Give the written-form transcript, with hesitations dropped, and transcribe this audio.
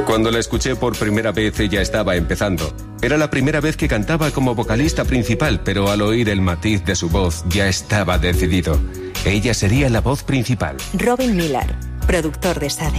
Cuando la escuché por primera vez, ella estaba empezando. Era la primera vez que cantaba como vocalista principal, pero al oír el matiz de su voz ya estaba decidido. Ella sería la voz principal. Robin Millar, productor de Sade.